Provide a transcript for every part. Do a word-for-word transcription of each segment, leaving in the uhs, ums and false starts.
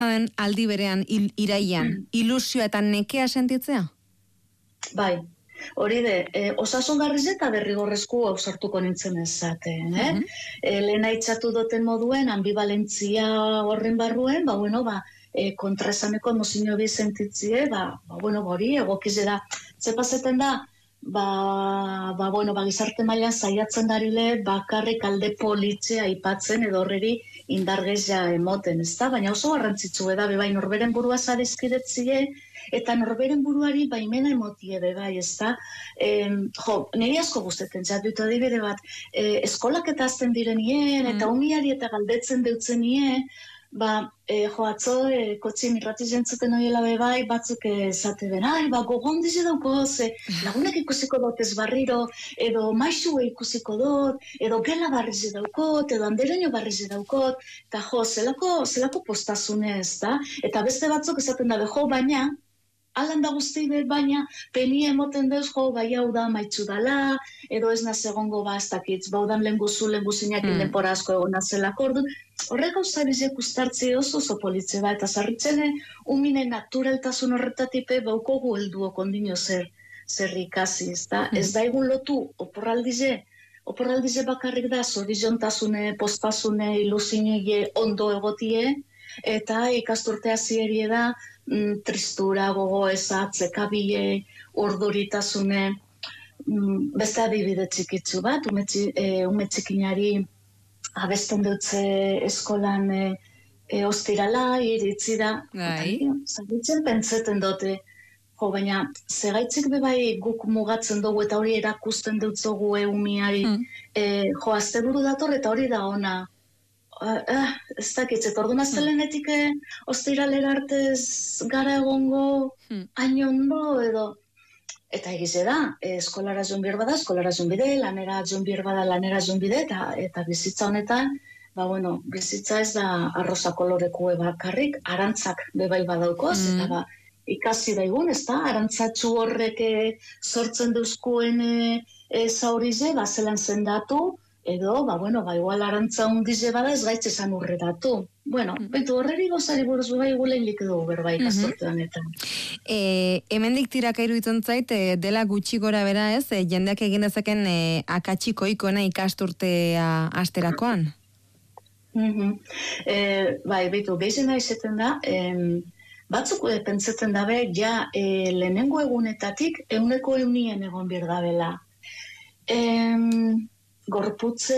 aldi berean il, iraian, ilusioa eta nekea sentitzea? Bai, hori de, e, osasungarriz eta derrigorrezko ausartuko nintzen ezaten, eh? Uh-huh. E, lehena itxatu duten moduen, ambivalentzia horren barruen, ba, bueno, ba, e, kontraesaneko emozio bi sentitzie, ba, ba, bueno, hori, egokize da, zepazeten da, ba, ba, bueno, ba, gizarte mailan saiatzen darile, bakarrik alde politzea aipatzen edo horreri indargezia emoten, ez da? Baina oso garrantzitsu da, bebai, norberen burua zarezkidetzie, eta norberen buruari baimena emotie bebai, ez da? E, jo, niri asko guztetzen, zat dut adibide bat, e, eskolak eta azten direnien, eta mm. umiari eta galdetzen deutzen nien, ba, e, jo, atzo, e, kotxi mirrati jentzuten oiela bebai, batzuk esate ben, ai, ba, gogon dize dauko, ze lagunak ikusiko dut ez barriro, edo maixue ikusiko dut, edo gela barrize daukot, edo andereño barrize daukot, eta jo, zelako, zelako postasunez, da? Eta beste batzuk esaten dabe, jo, baina, alan da guzti behar, baina peni emoten deuz, jo, bai hau da maitzu dala, edo ez naz egongo ba, ez dakitz, baudan lehen guzu, lehen guzinak mm. denpora asko egon nazelako, ordu, horrek hau zabizek ustartzi oso oso politze ba, eta zarritzene, umine naturaltasun horretatipe, baukogu helduo kondino zer, zer ikasi, ez da, mm. ez da egun lotu, oporraldize, oporraldize bakarrik da, zorizontasune, postasune, ilusinege, ondo egotie, eta ikasturtea zierie da, mm, tristura, gogo eza, atzekabile, urduritasune, mm, beste adibide txikitzu bat, ume, e, ume txikinari abesten dutze eskolan e, e, ostirala, iritzi da, zabitzen pentseten dute, jo, baina segaitzik bebai guk mugatzen dugu eta hori erakusten dutzogu eumiari, mm. e, jo, azte buru dator eta hori da ona, Uh, uh, ez dakitzet, ordu maztelenetik hmm. ostiralera artez gara egongo hmm. hain ondo edo eta egize da, eh, eskolara joan behar bada, eskolara joan bide, lanera joan behar bada, lanera joan bide, eta, eta bizitza honetan, ba bueno, bizitza ez da arroza koloreko bakarrik, arantzak bebai badaukoz, hmm. eta ba, ikasi daigun, ez da, arantzatxu horrek sortzen duzkuen e, zaurize, ba, zelan zendatu, edo, ba, bueno, ba, igual arantza hundize bada ez gaitz esan urredatu. Bueno, mm. bentu horreri gozari buruz bebai gulein lik dugu berbai ikastortean eta. E, hemendik tiraka iruditzen zait, e, dela gutxi gora bera ez, e, jendeak egin dezaken e, akatsiko ikoena ikasturtea asterakoan? Mm-hmm. E, bai, betu, behizena izeten da, em, batzuk e, pentsetzen dabe, ja, e, lehenengo egunetatik euneko eunien egon bir dabela. Em... Gorputze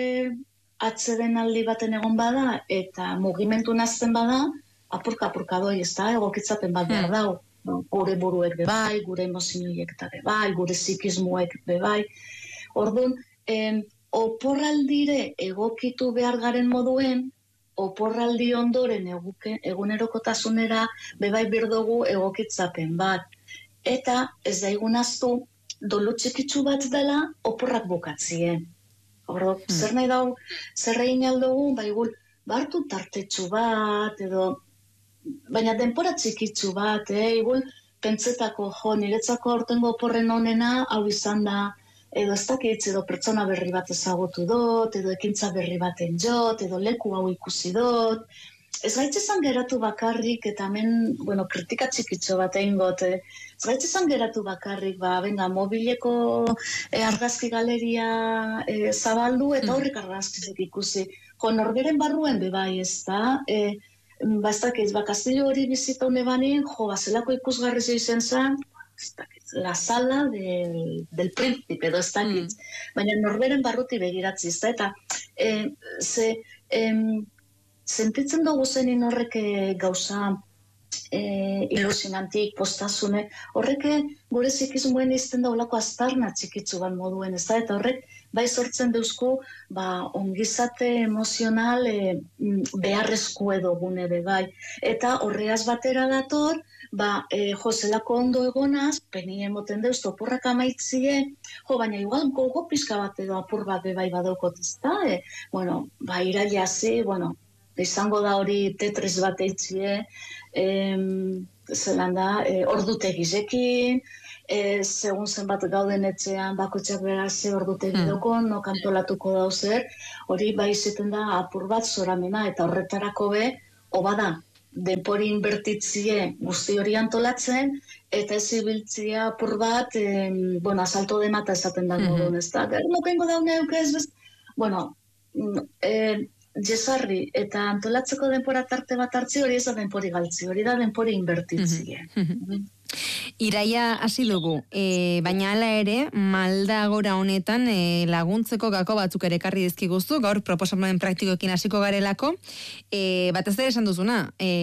atzeden aldi baten egon bada eta mugimendu nazten bada, apurka-apurka doi, ez da, egokitzapen bat behar dau. No, gure buruek bebai, gure emozioiek eta bebai, gure zikismuek bebai. Orduan, em, oporraldire egokitu behar garen moduen, oporraldi ondoren eguke, egunerokotasunera bebai birdogu egokitzapen bat. Eta ez daigun aztu, dolu txikitsu bat dela, oporrak bukatzien. Horro, hmm. zer nahi dau, zer egin aldugu, ba, igul, bartu tartetxu bat, edo, baina denpora txikitsu bat, eh, igul, pentsetako, jo, niretzako aurtengo oporren honena, hau izan da, edo ez dakitz, edo pertsona berri bat ezagutu dut, edo ekintza berri baten jot, edo leku hau ikusi dut, ez gaitzezan geratu bakarrik, eta hemen, bueno, kritika txikitxo bat egin got, eh? Ez gaitzezan geratu bakarrik, ba, venga, mobileko eh, argazki galeria eh, zabaldu, eta horrik argazkizik ikusi. Jo, norberen barruen bebai, ez da, eh, ba, ez dakiz, ba, Kastillo hori bizita hone banin, jo, bazelako ikusgarri izen zen, ez dakiz, la sala del, del príncipe, edo ez dakiz, mm. baina norberen barruti begiratzi, ez da, eta, eh, ze, em, sentitzen dugu zenin horrek gauza e, ilusionantik, postasune, horrek gure zikizmuen izten da olako aztarna txikitzu ban moduen, ez da, eta horrek bai sortzen deuzku ba, ongizate emozional e, beharrezko edo gune be bai. Eta horreaz batera dator, ba, e, jo, zelako ondo egonaz, peni emoten deuz, oporrak amaitzie, jo, baina igual gogo pizka bat edo apur bat be bai badaukot, ez da, e, bueno, ba, irailazi, bueno, izango da hori tetres bat eitzie, em, zelan da, e, ordutegizekin, e, segun zenbat gauden etxean, bakotxak beraz ze ordutegi hmm. dokon, no kantolatuko dauzer, hori bai izaten da apur bat zoramena, eta horretarako be, oba da, denpori inbertitzie guzti hori antolatzen, eta ez ibiltzia apur bat, eh, bueno, asalto de mata esaten da modun, ez da? No pengo daune eukez, bez? Bueno, eh, jesarri eta antolatzeko denpora tarte bat hartzi hori ez da denpori galtzi, hori da denpori inbertitzie. Iraia hasi dugu, e, baina hala ere, malda gora honetan e, laguntzeko gako batzuk ere karri dizkiguzu, gaur proposamen praktikoekin hasiko garelako, e, batez ere esan duzuna,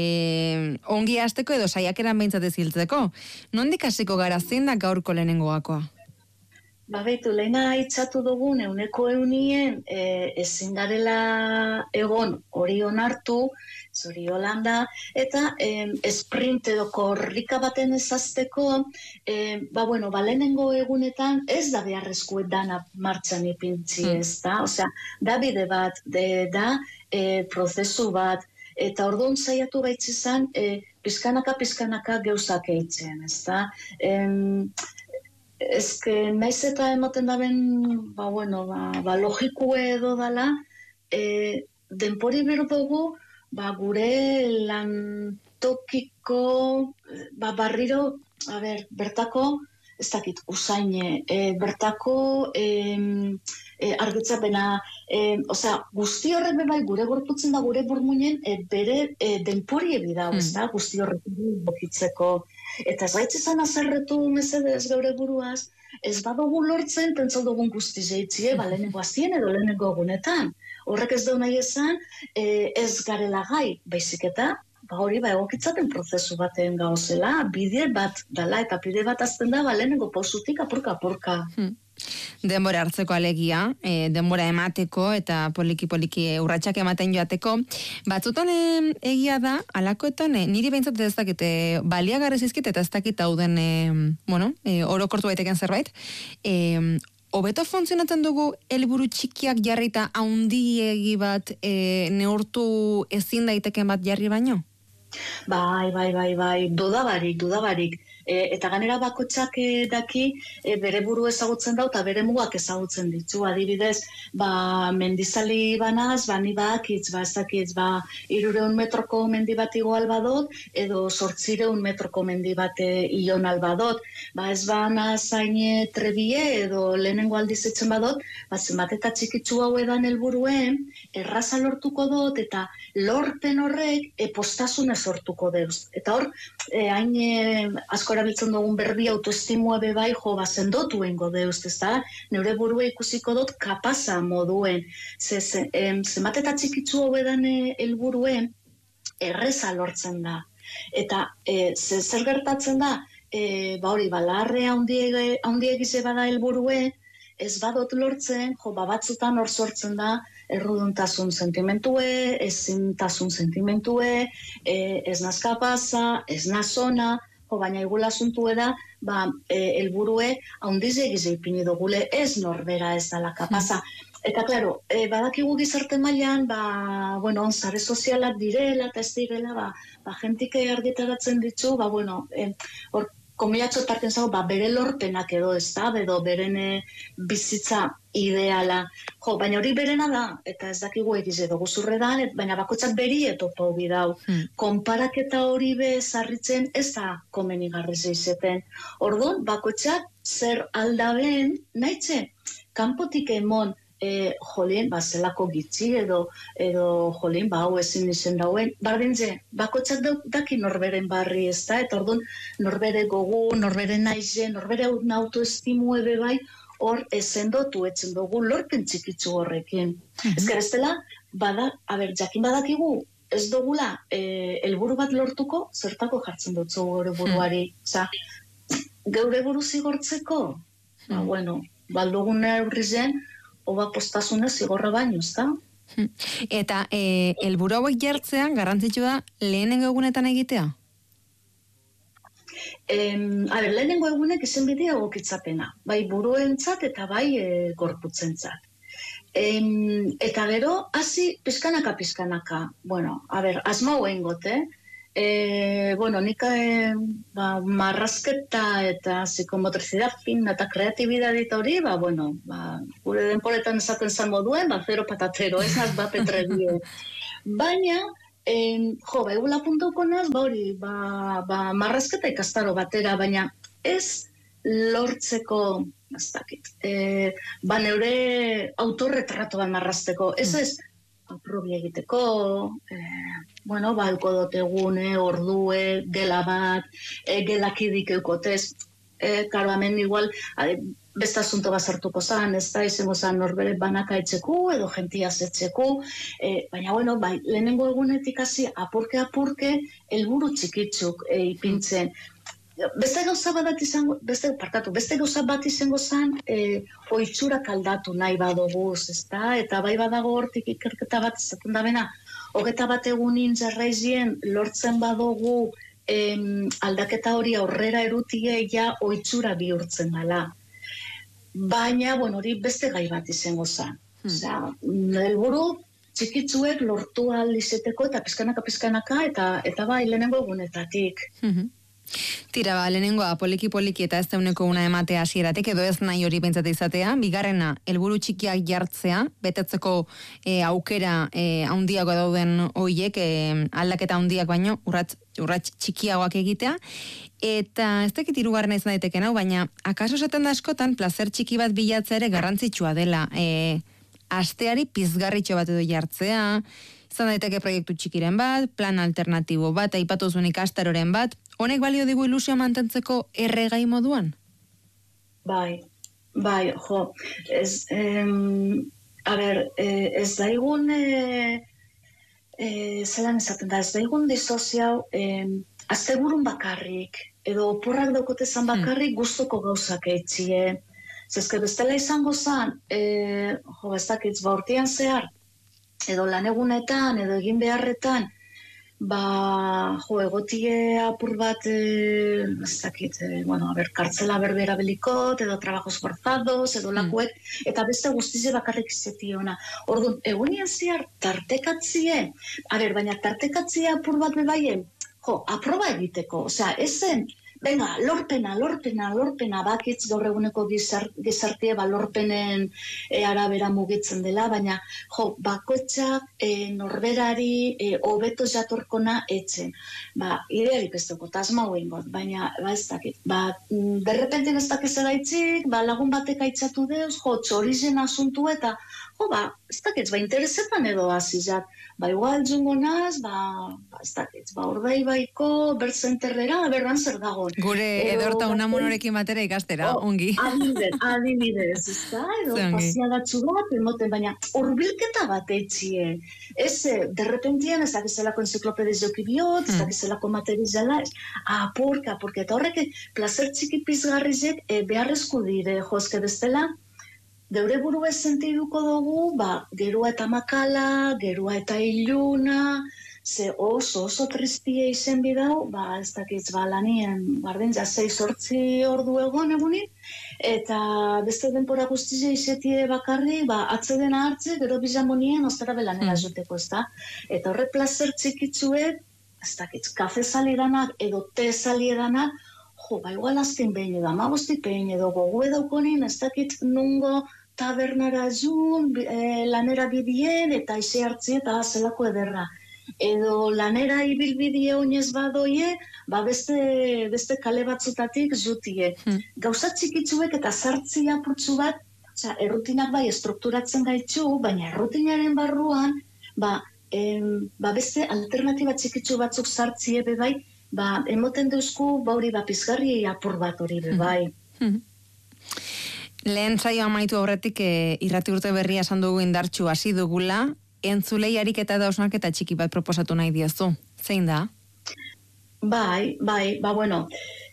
e, ongi hasteko edo saiakeran behintzat eziltzeko. Nondik hasiko gara, zein da gaurko lehenengo gakoa? Ba, behitu, lehena haitzatu dugun euneko eunien e, ezin garela egon hori onartu, zori Holanda, eta e, esprint edo korrika baten ezazteko, e, ba, bueno, ba, lehenengo egunetan ez da beharrezko dana martxan ipintzi ez da, osea, da bide bat, de, da e, prozesu bat, eta orduan saiatu gaitz izan, e, pizkanaka-pizkanaka geuzak eitzen, ez da, em, ezke, naiz eta emoten daben, ba, bueno, ba, ba logikue edo dala, e, denpori berdugu, ba, gure lantokiko, ba, barriro, a ber, bertako, ez dakit, usaine, e, bertako e, e, argitzapena, e, osea, guzti horren bebai gure gorputzen da gure burmuinen e, bere e, denpori ebidau, ez da, guzti horrekin bokitzeko. Eta ez gaitz izan azerretu mesedez geure buruaz, ez badugu lortzen pentsal dugun guzti zeitzie, ba, lehenengo azien edo lehenengo egunetan. Horrek ez dau nahi esan, e, ez garela gai, baizik eta, ba hori, ba, egokitzaten prozesu baten gauzela, bide bat dala, eta bide bat azten da, ba, lehenengo pausutik apurka-apurka. Hmm. Denbora hartzeko alegia, e, denbora emateko eta poliki-poliki urratsak ematen joateko. Batzutan e, egia da, alakoetan, e, niri behintzat ez dakit, e, baliagarri zizkit eta ez dakit hauden, e, bueno, e, orokortu baiteken zerbait, e, hobeto funtzionatzen dugu helburu txikiak jarrita haundiegi bat e, neurtu ezin daiteken bat jarri baino? Bai, bai, bai, bai, dudabarik, dudabarik. E, eta ganera bakotxak e, daki e, bere buru ezagutzen dau eta bere mugak ezagutzen ditu. Adibidez, ba, mendizali banaz, ba, ni bakitz, ba, ez dakitz, ba, irureun metroko mendi bat igual badot, edo sortzireun metroko mendi bat e, ion albadot. Ba, ez bana zaine trebie, edo lehenengo aldizetzen badot, ba, zenbat eta txikitzu hau edan helburuen, erraza lortuko dut, eta lorpen horrek e, postasuna sortuko deuz. Eta hor, e, hain e, asko erabiltzen dugun berbi autoestimua bebai, jo, ba, sendotu eingo deuz, ez da? Neure burua ikusiko dut kapaza moduen. Ze, ze, em, zenbat eta txikitzu hau edan helburuen, erreza lortzen da. Eta e, ze, zer gertatzen da, e, ba hori, balarre haundiegize bada helburuen, ez badot lortzen, jo, ba, batzutan hor sortzen da, erruduntasun sentimentue, ezintasun sentimentue, e, ez naz kapaza, ez naz ona, jo, baina igula asuntu da, ba, e, elburue haundiz egize ipini dugule, ez norbera ez dala kapaza. Eta, klaro, e, badakigu gizarte mailan, ba, bueno, sare sozialak direla, eta ez direla, ba, ba jentik argitaratzen ditzu, ba, bueno, e, hor, komilatxo parten zago, ba, bere lorpenak edo ez da, edo beren bizitza ideala. Jo, baina hori berena da, eta ez dakigu egize dugu zurredan, baina bakoitzak beri etopo bidau. Hmm. Konparaketa hori be zarritzen ez da komenigarri zeizeten. Orduan, bakoitzak zer aldaben nahitzen, kanpotik emon, E, jolien, ba, zelako gitzi edo, edo jolien, ba, hau ezin izen dauen, bardin ze, bakoitzak daki norberen barri ez da, eta orduan norbere gogu, norbere naize, norbere autoestimu ebe bai, hor esendotu etzen dugu lorpen txikitzu horrekin. Mm-hmm. Ez ez dela, bada, a ber, jakin badakigu, ez dugula, e, elburu bat lortuko, zertako jartzen dutzu gure buruari. Mm. Osa, geure buru zigortzeko, mm. ba, bueno, baldugun neurri zen, oba postasuna zigorra baino, ez da? Eta e, elburu hauek jartzean garrantzitsu da lehenengo egunetan egitea? Em, a ber, lehenengo egunek izen bidea egokitzapena. Bai buruentzat eta bai e, gorputzentzat. Em, eta gero, hasi pizkanaka-pizkanaka. Bueno, a ber, asma hoen gote, E, bueno, nik e, ba, marrazketa eta psikomotricidad fina eta kreatibidad hori, ba, bueno, ba, gure denporetan esaten zan moduen, ba, zero patatero, ez naz ba petrebie. Baina, en, jo, ba, egula puntuko naz, ba hori, ba, ba, marrazketa ikastaro batera, baina ez lortzeko, ez dakit, e, ba neure autorretrato bat marrazteko, ez ez, aprobi egiteko, e, bueno, ba, euko dotegune, ordue, gela bat, e, gelakidik eukotez, e, karo, hemen igual, ade, beste asunto bat sartuko zan, ez da, izango zan norbere banaka etxeku, edo gentia zetxeku, e, baina, bueno, bai, lehenengo egunetik hasi apurke-apurke, helburu txikitzuk e, ipintzen. Beste gauza bat izango, beste, parkatu, beste gauza bat izango zan, e, oitzurak aldatu nahi badoguz, ez da, eta bai badago hortik ikerketa bat izaten da bena, hogeta bat egunin jarraizien lortzen badogu em, aldaketa hori aurrera erutie ja oitzura bihurtzen dela. Baina, bueno, hori beste gai bat izango zen. Hmm. Osea, helburu txikitzuek lortu ahal izeteko eta pizkanaka-pizkanaka eta eta bai lehenengo egunetatik. Hmm. Tira, ba, lehenengoa poliki-poliki eta ez dauneko una ematea hasieratik edo ez nahi hori pentsate izatea. Bigarrena, helburu txikiak jartzea, betetzeko e, aukera e, handiago dauden hoiek, e, aldaketa handiak baino, urrats, urrats txikiagoak egitea. Eta ez dakit hirugarrena izan daiteken hau, baina akaso esaten da askotan, plazer txiki bat bilatzea ere garrantzitsua dela. E, asteari pizgarritxo bat edo jartzea, izan daiteke proiektu txikiren bat, plan alternatibo bat, aipatu zuen ikastaroren bat, honek balio digu ilusioa mantentzeko erregai moduan? Bai, bai, jo, ez, em, a ber, eh, ez daigun, eh, eh, zelan esaten da, ez daigun disoziau, eh, asteburun bakarrik, edo oporrak daukotezan bakarrik gustoko gauzak eitzie. Zezke bestela izango zan, eh, jo, ez dakitz, ba, urtean zehar, edo lan egunetan, edo egin beharretan, ba, jo, egotie apur bat, e, ez dakit, e, bueno, a ber, kartzela berbera belikot, edo trabajos forzados, edo lakuek, eta beste guztize bakarrik izetiona. Orduan, egunien ziar, tartekatzie, a ber, baina tartekatzie apur bat bebaien, jo, aproba egiteko, osea, ezen, venga, lorpena, lorpena, lorpena, bakitz gaur eguneko gizar, gizartie ba lorpenen e, arabera mugitzen dela, baina jo, bakoitzak e, norberari e, hobeto jatorkona etzen. Ba, idearik ez dugu, tasma huengot, baina ba ez dakit. Ba, derrepentin ez dakiz eraitzik, ba, lagun batek aitzatu deuz, jo, txorizen asuntu eta, jo, ba, ez dakit, ba, interesetan edo azizat. Ba, igual jungo naz, ba, ba ez dakit, ba, ordai baiko, bertzenterrera, berran zer dago. Gure edorta unamonorekin batera ikastera, oh, ongi. Adibidez, adibidez, ez da, edo pasiadatzu bat, emoten, baina urbilketa bat etxie. Ez, derrepentien, ez dakizelako enziklopediz joki biot, ez dakizelako materizala, apurka, apurka, eta horrek, placer txiki pizgarrizek e, beharrezko dire, jozke bestela, geure buru ez sentiduko dugu, ba, gerua eta makala, gerua eta iluna, ze oso, oso tristie izen bidau, ba, ez dakitz, ba, lanien, bardin, ja, zei sortzi ordu egon egunin, eta beste denpora guztize izetie bakarri, ba, atzedena hartze, gero bizamonien, ostara belanera joteko, ez da? Eta horre placer txikitzuek, ez dakitz, kafe salidanak, edo te saliedanak, jo, ba, igual azken behin edo, amagostik behin edo, gogu edaukonin, ez dakit nungo tabernara jun, e, lanera bidien, eta ize hartzi eta zelako ederra. Edo lanera ibilbidie oinez badoie, ba beste, beste kale batzutatik jutie. Hmm. Gauza txikitzuek eta sartzi apurtzu bat, oza, errutinak bai estrukturatzen gaitzu, baina errutinaren barruan, ba, em, ba beste alternatiba txikitzu batzuk sartzie be bai, ba, emoten deuzku, ba hori, ba, pizgarri apur bat hori be bai. Hmm. Lehen saio amaitu aurretik e, irrati urte berria esan dugu indartxu hasi dugula, entzulei ariketa eta hausnarketa txiki bat proposatu nahi diozu. Zein da? Bai, bai, ba bueno,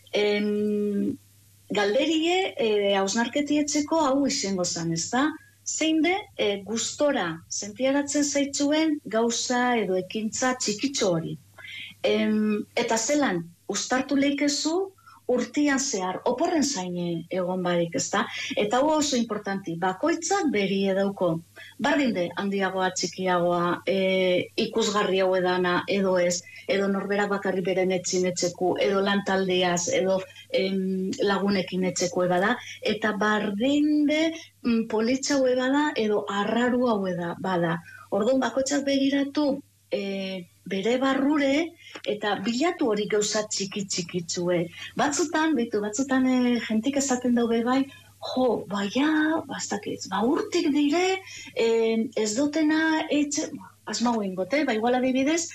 em, galderie e, hausnarketietzeko hau izango zan, ez da? Zein de, e, gustora sentiaratzen zaitzuen gauza edo ekintza txikitxo hori. Em, eta zelan, ustartu leikezu, urtian zehar, oporren zaine egon barik, ezta? Eta hau oso importanti, bakoitzak beri edauko. Bardinde, handiagoa, txikiagoa, e, ikusgarri hau edana, edo ez, edo norberak bakarri beren etxin etxeku, edo lantaldeaz, edo em, lagunekin etxeku ebada, eta bardinde mm, politxa hau ebada, edo arraru hau eda, bada. Orduan, bakoitzak begiratu, e, bere barrure, eta bilatu hori gauza txiki txikitzue. Batzutan, bitu, batzutan e, jentik esaten daude bai, jo, baina, bastakitz, ba urtik dire, e, ez dutena etxe, asmau ingote, ba igual adibidez,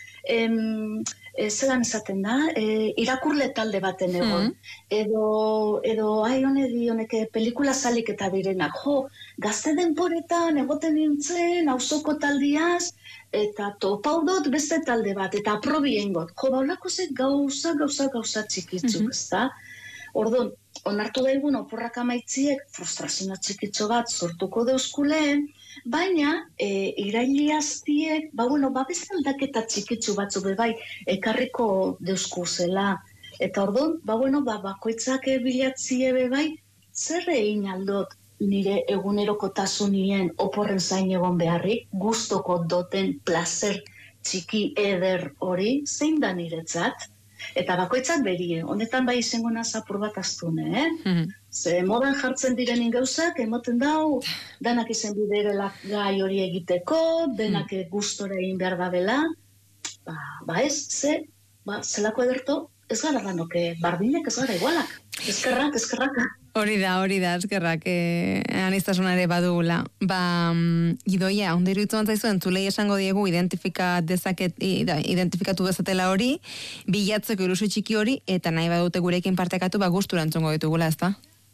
em, e, zelan esaten da, e, irakurle talde baten egon. Mm. Edo, edo ai honedi honeke pelikula zalik eta direnak, jo, gazte denporetan egoten nintzen, auzoko taldiaz, eta topau dut beste talde bat, eta aprobien got. Jo, baulako ze gauza, gauza, gauza txikitzuk, mm-hmm. ez da? Orduan, onartu daigun oporrak amaitziek frustrazioa txikitzo bat sortuko deuskuleen, baina e, irailiaztiek, ba bueno, ba beste aldaketa txikitzu batzu bebai ekarriko deusku zela. Eta orduan, ba bueno, ba bakoitzak bilatzie bebai, zer egin aldot nire egunerokotasunien oporren zain egon beharrik, gustoko doten placer txiki eder hori, zein da niretzat? Eta bakoitzak berie, honetan bai izango naz apur bat astune, eh? Mm-hmm. Ze modan jartzen direnin gauzak, emoten dau, danak izen biderela gai hori egiteko, denak mm. gustora egin behar dabela, ba, ba ez, ze, ba, zelako ederto, ez gara danoke, bardinek ez gara igualak, ezkerrak, ezkerrak. Hori da, hori da, eskerrak, eh, anistasuna ere badugula. Ba, um, Idoia, ondiru itzuan zaizu, entzulei esango diegu identifika dezaket, identifikatu dezatela hori, bilatzeko ilusu txiki hori, eta nahi badute gurekin partekatu, ba gustura entzungo ditugula, ez da?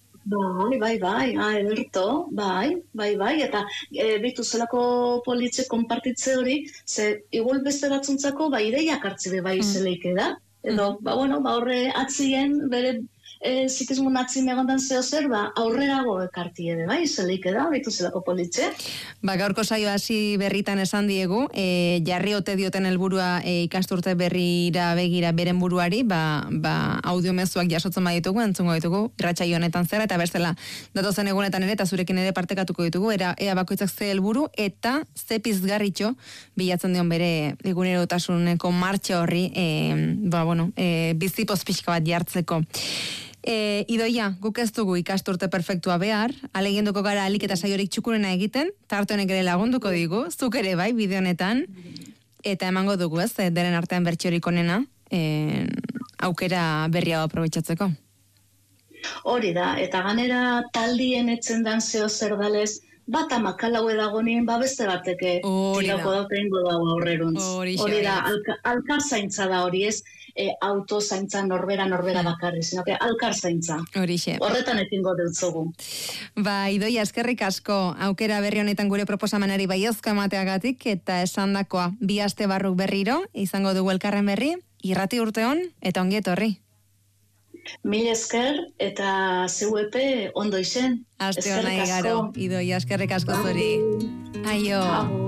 Bai, bai, bai, ah, ederto, bai, bai, bai, eta e, bitu zelako politxe konpartitze hori, ze igual beste batzuntzako, ba, ideiak hartzi be bai mm. zeleike da, edo, mm. ba, bueno, ba, horre atzien, bere, E, zikizmun atzin egondan zeo zer, ba, aurrerago ekarti ere, bai, zeleike da, bitu zelako politxe. Ba, gaurko saio hasi berritan esan diegu, e, jarri ote dioten helburua e, ikasturte berrira begira beren buruari, ba, ba audiomezuak jasotzen baditugu, entzungo ditugu, irratsaio honetan zera, eta bestela datozen egunetan ere, eta zurekin ere partekatuko ditugu, era, ea bakoitzak ze helburu, eta ze pizgarritxo bilatzen dion bere egunerotasuneko martxa horri, e, ba, bueno, e, bizipoz pixka bat jartzeko. E, Idoia, guk ez dugu ikasturte perfektua behar, aleginduko gara alik eta saiorik txukurena egiten, tarte honek ere lagunduko digu, zuk ere bai, bideo honetan, eta emango dugu ez, deren artean bertxorik onena, e, aukera berria aprobetxatzeko. Hori da, eta ganera taldien etzen dan zeo zer dalez, bat amakalau edagonien, ba beste bateke tirako dauten godago aurreruntz. Hori da, alka, alkar zaintza da hori ez, e, auto zaintza norbera norbera hmm. bakarri, zinoke alkar zaintza. Horixe. Horretan ekingo dutzugu. Ba, Idoia, eskerrik asko, aukera berri honetan gure proposamenari baiozka emateagatik, eta esandakoa bi aste barruk berriro, izango dugu elkarren berri, irrati urteon, eta ongi etorri. Mil esker eta zeuepe ondo izen. Aste hona igaro, Idoia, eskerrik asko zuri. Aio.